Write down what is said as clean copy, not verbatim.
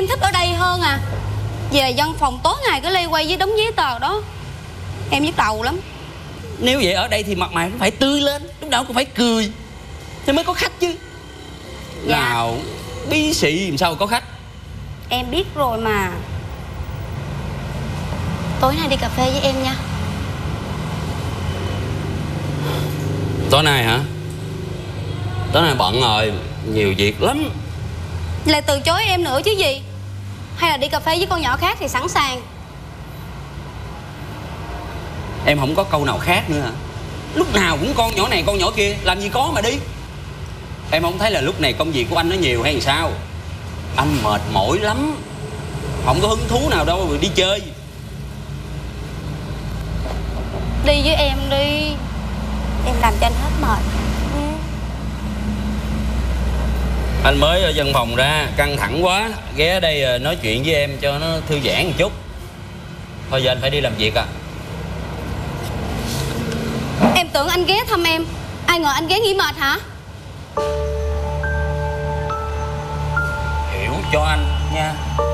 Em thích ở đây hơn à. Về văn phòng tối ngày cứ lê quay với đống giấy tờ đó, em nhức đầu lắm. Nếu vậy ở đây thì mặt mày cũng phải tươi lên, lúc nào cũng phải cười thì mới có khách chứ. Dạ. Nào bí xị làm sao có khách. Em biết rồi mà. Tối nay đi cà phê với em nha. Tối nay hả? Tối nay bận rồi, nhiều việc lắm. Lại từ chối em nữa chứ gì. Hay là đi cà phê với con nhỏ khác thì sẵn sàng. Em không có câu nào khác nữa hả? Lúc nào cũng con nhỏ này con nhỏ kia, làm gì có mà đi. Em không thấy là lúc này công việc của anh nó nhiều hay sao? Anh mệt mỏi lắm, không có hứng thú nào đâu mà đi chơi. Đi với em đi, em làm cho anh hết mệt. Anh mới ở văn phòng ra, căng thẳng quá, ghé đây nói chuyện với em cho nó thư giãn một chút. Thôi giờ anh phải đi làm việc à. Em tưởng anh ghé thăm em, ai ngờ anh ghé nghỉ mệt hả? Hiểu cho anh nha.